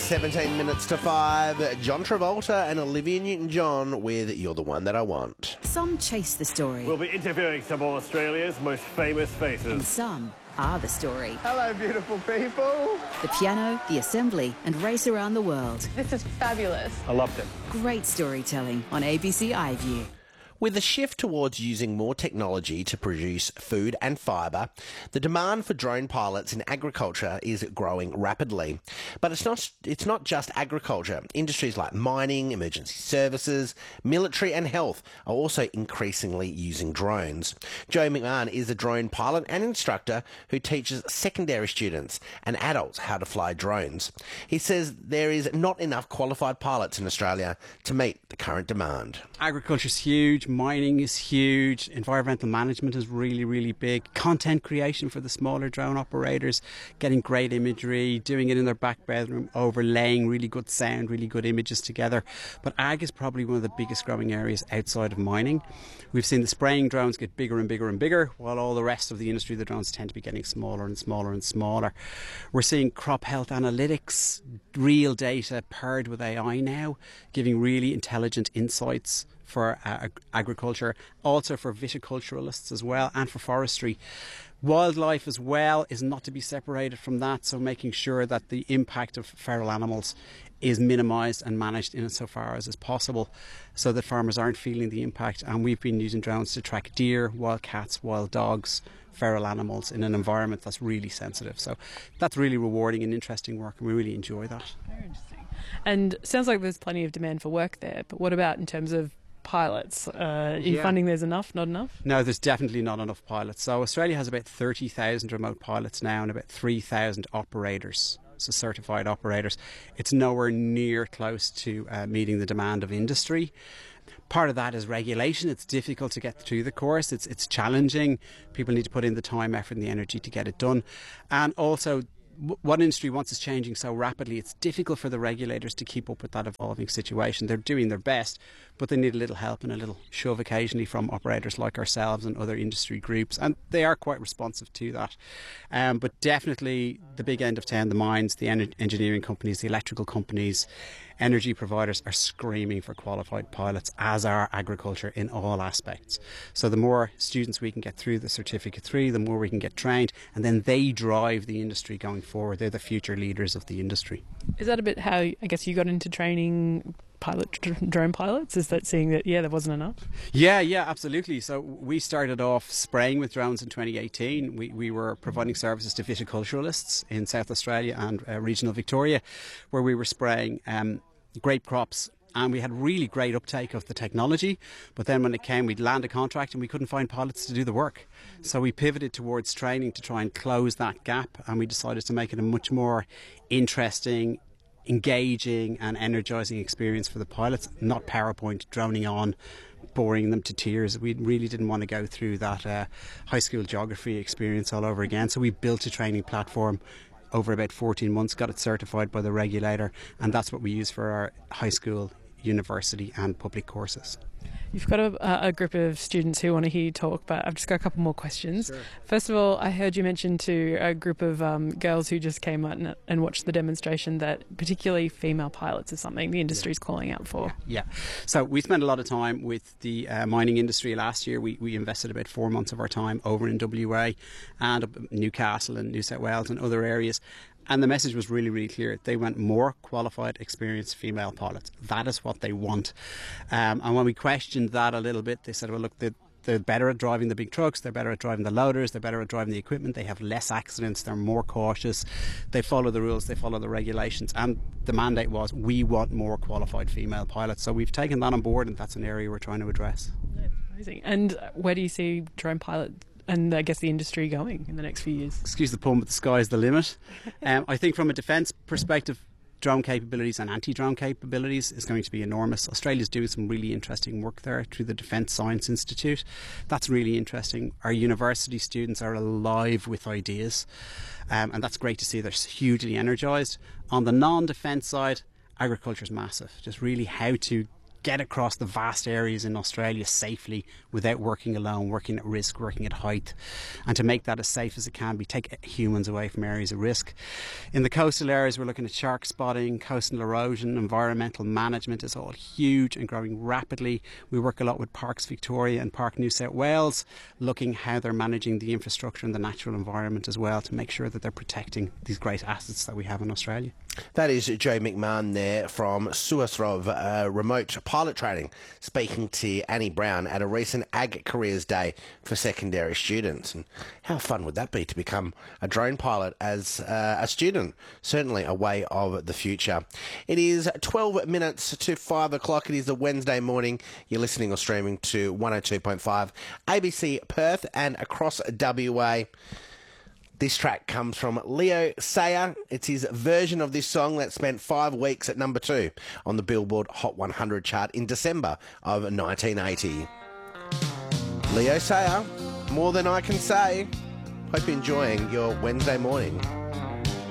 17 minutes to 5. John Travolta and Olivia Newton-John with You're the One That I Want. Some chase the story. We'll be interviewing some of Australia's most famous faces. And some are the story. Hello, beautiful people. The piano, the assembly, and race around the world. This is fabulous. I loved it. Great storytelling on ABC iView. With a shift towards using more technology to produce food and fibre, the demand for drone pilots in agriculture is growing rapidly. But it's not just agriculture. Industries like mining, emergency services, military and health are also increasingly using drones. Joe McMahon is a drone pilot and instructor who teaches secondary students and adults how to fly drones. He says there is not enough qualified pilots in Australia to meet the current demand. Agriculture's huge. Mining is huge. Environmental management is really, really big. Content creation for the smaller drone operators, getting great imagery, doing it in their back bedroom, overlaying really good sound, really good images together. But ag is probably one of the biggest growing areas outside of mining. We've seen the spraying drones get bigger and bigger and bigger, while all the rest of the industry, the drones tend to be getting smaller and smaller and smaller. We're seeing crop health analytics, real data paired with AI now, giving really intelligent insights for agriculture, also for viticulturalists as well, and for forestry. Wildlife as well is not to be separated from that, so making sure that the impact of feral animals is minimised and managed in so far as is possible, so that farmers aren't feeling the impact. And we've been using drones to track deer, wild cats, wild dogs, feral animals in an environment that's really sensitive. So that's really rewarding and interesting work, and we really enjoy that. Very interesting. And sounds like there's plenty of demand for work there, but what about in terms of pilots? Are you finding there's enough, not enough? No, there's definitely not enough pilots. So Australia has about 30,000 remote pilots now and about 3,000 operators, so certified operators. It's nowhere near close to meeting the demand of industry. Part of that is regulation. It's difficult to get through the course. It's challenging. People need to put in the time, effort and the energy to get it done. And also, what industry wants is changing so rapidly. It's difficult for the regulators to keep up with that evolving situation. They're doing their best, but they need a little help and a little shove occasionally from operators like ourselves and other industry groups, and they are quite responsive to that. But definitely the big end of town, the mines, the engineering companies, the electrical companies, energy providers are screaming for qualified pilots, as are agriculture in all aspects. So the more students we can get through the Certificate 3, the more we can get trained, and then they drive the industry going forward. They're the future leaders of the industry. Is that a bit how, I guess, you got into training drone pilots? Is that seeing that, there wasn't enough? Yeah, absolutely. So we started off spraying with drones in 2018. We were providing services to viticulturalists in South Australia and regional Victoria, where we were spraying grape crops. And we had really great uptake of the technology. But then when it came, we'd land a contract and we couldn't find pilots to do the work. So we pivoted towards training to try and close that gap. And we decided to make it a much more interesting, engaging and energising experience for the pilots, not PowerPoint droning on, boring them to tears. We really didn't want to go through that high school geography experience all over again. So we built a training platform over about 14 months, got it certified by the regulator, and that's what we use for our high school, university and public courses. You've got a group of students who want to hear you talk, but I've just got a couple more questions. Sure. First of all, I heard you mention to a group of girls who just came out and watched the demonstration that particularly female pilots is something the industry is calling out for. Yeah. So we spent a lot of time with the mining industry last year. We invested about 4 months of our time over in WA and up in Newcastle and New South Wales and other areas. And the message was really, really clear. They want more qualified, experienced female pilots. That is what they want. And when we questioned that a little bit, they said, well, look, they're better at driving the big trucks, they're better at driving the loaders, they're better at driving the equipment, they have less accidents, they're more cautious, they follow the rules, they follow the regulations. And the mandate was, we want more qualified female pilots. So we've taken that on board, and that's an area we're trying to address. Yeah, amazing. And where do you see drone pilot and I guess the industry going in the next few years? Excuse the pun, but the sky's the limit. I think from a defence perspective, drone capabilities and anti-drone capabilities is going to be enormous. Australia's doing some really interesting work there through the Defence Science Institute. That's really interesting. Our university students are alive with ideas, and that's great to see. They're hugely energised. On the non-defence side, agriculture is massive. Just really how to get across the vast areas in Australia safely without working alone, working at risk, working at height, and to make that as safe as it can be, take humans away from areas of risk. In the coastal areas, we're looking at shark spotting, coastal erosion, environmental management is all huge and growing rapidly. We work a lot with Parks Victoria and Park New South Wales, looking how they're managing the infrastructure and the natural environment as well to make sure that they're protecting these great assets that we have in Australia. That is Joe McMahon there from Suasrov Remote Pilot Training, speaking to Annie Brown at a recent Ag Careers Day for secondary students. And how fun would that be to become a drone pilot as a student? Certainly a way of the future. It is 12 minutes to 5 o'clock. It is a Wednesday morning. You're listening or streaming to 102.5 ABC Perth and across WA. This track comes from Leo Sayer. It's his version of this song that spent 5 weeks at number 2 on the Billboard Hot 100 chart in December of 1980. Leo Sayer, More Than I Can Say. Hope you're enjoying your Wednesday morning.